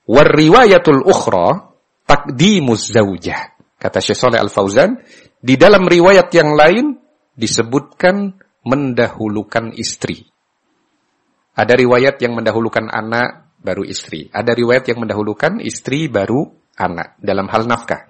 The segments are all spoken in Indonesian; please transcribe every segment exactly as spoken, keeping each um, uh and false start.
War riwayatul ukhra taqdimuz zaujah. Kata Syekh Shalih Al-Fauzan, di dalam riwayat yang lain disebutkan mendahulukan istri. Ada riwayat yang mendahulukan anak baru istri. Ada riwayat yang mendahulukan istri baru anak dalam hal nafkah.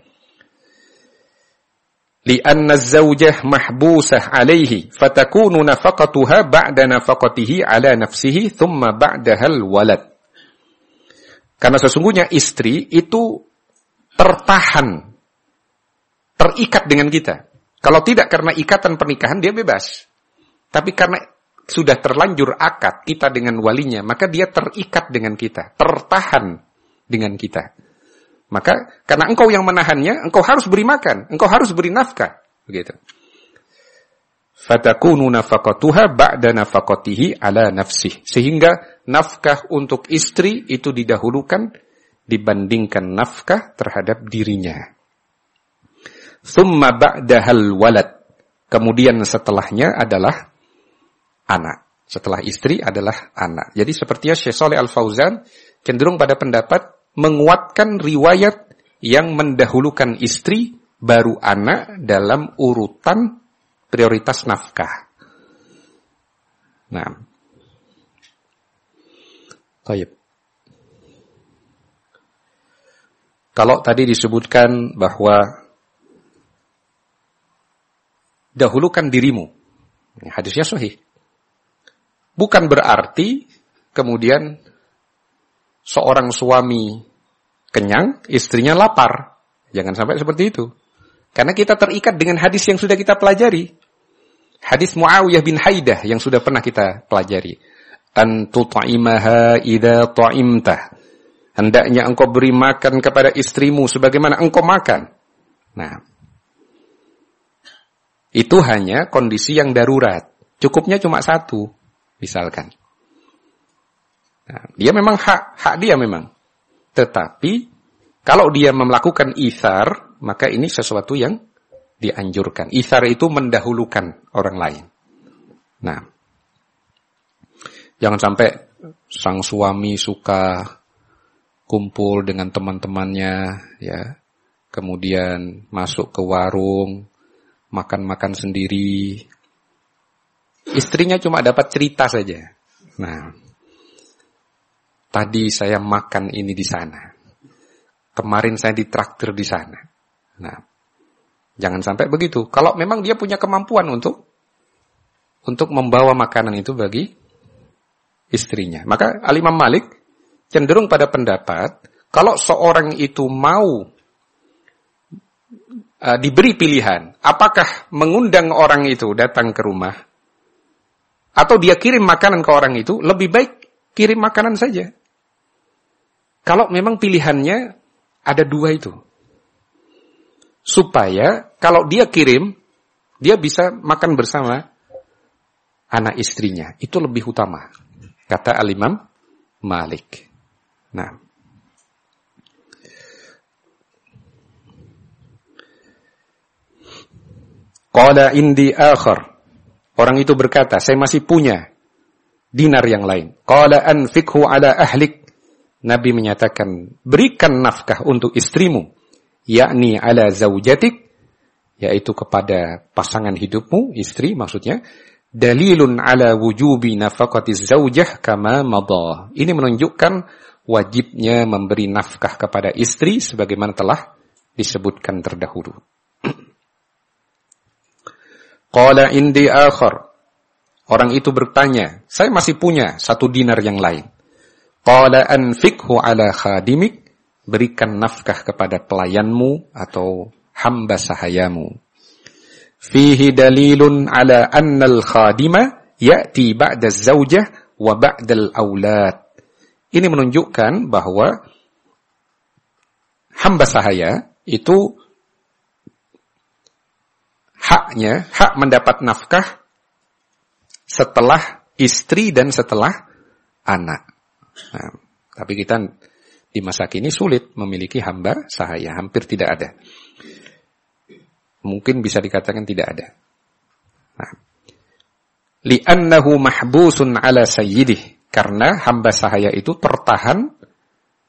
Li'anna az-zawjah mahbusah alaihi fatakunu nafaqatuha ba'da nafaqatihi ala nafsihi thumma ba'dahal walad. Karena sesungguhnya istri itu tertahan, terikat dengan kita. Kalau tidak karena ikatan pernikahan dia bebas. Tapi karena sudah terlanjur akad kita dengan walinya, maka dia terikat dengan kita, tertahan dengan kita. Maka karena engkau yang menahannya, engkau harus beri makan, engkau harus beri nafkah, begitu. Fatakunu nafaqatuha ba'da nafaqatihi ala nafsih. Sehingga nafkah untuk istri itu didahulukan dibandingkan nafkah terhadap dirinya. Thumma ba'dahal walad. Kemudian setelahnya adalah anak. Setelah istri adalah anak. Jadi sepertinya Syekh Shalih Al-Fauzan cenderung pada pendapat menguatkan riwayat yang mendahulukan istri baru anak dalam urutan prioritas nafkah. Nah. Baik. Kalau tadi disebutkan bahwa dahulukan dirimu. Hadisnya sahih. Bukan berarti kemudian seorang suami kenyang, istrinya lapar. Jangan sampai seperti itu. Karena kita terikat dengan hadis yang sudah kita pelajari. Hadis Muawiyah bin Haidah yang sudah pernah kita pelajari. An tut'imaha idza ta'imta. Hendaknya engkau beri makan kepada istrimu sebagaimana engkau makan. Nah, itu hanya kondisi yang darurat. Cukupnya cuma satu, misalkan. Nah, dia memang hak, hak dia memang. Tetapi, kalau dia melakukan ithar, maka ini sesuatu yang dianjurkan. Ithar itu mendahulukan orang lain. Nah, jangan sampai sang suami suka kumpul dengan teman-temannya, ya, kemudian masuk ke warung, makan-makan sendiri. Istrinya cuma dapat cerita saja. Nah, tadi saya makan ini di sana. Kemarin saya ditraktir di sana. Nah, jangan sampai begitu. Kalau memang dia punya kemampuan untuk untuk membawa makanan itu bagi istrinya. Maka Al-Imam Malik cenderung pada pendapat, kalau seorang itu mau uh, diberi pilihan, apakah mengundang orang itu datang ke rumah, atau dia kirim makanan ke orang itu, lebih baik kirim makanan saja. Kalau memang pilihannya ada dua itu. Supaya kalau dia kirim, dia bisa makan bersama anak istrinya. Itu lebih utama, kata Al-Imam Malik. Nah, qala indi akhar. Orang itu berkata, saya masih punya dinar yang lain. Qala anfikhu ala ahlik. Nabi menyatakan, berikan nafkah untuk istrimu, yakni ala zaujatik, yaitu kepada pasangan hidupmu, istri maksudnya. Dalilun ala wujubi nafaqatiz zaujah kama madha. Ini menunjukkan wajibnya memberi nafkah kepada istri sebagaimana telah disebutkan terdahulu. Qala indi akhar. Orang itu bertanya, saya masih punya satu dinar yang lain. Qala anfikhu ala khadimik. Berikan nafkah kepada pelayanmu atau hamba sahayamu. Fihi dalilun ala annal khadima ya'ti ba'da zaujah wa ba'dal aulad. Ini menunjukkan bahwa hamba sahaya itu haknya, hak mendapat nafkah setelah istri dan setelah anak. Nah, tapi kita di masa kini sulit memiliki hamba sahaya, hampir tidak ada. Mungkin bisa dikatakan tidak ada. Nah, li'annahu mahbusun ala sayyidih. Karena hamba sahaya itu tertahan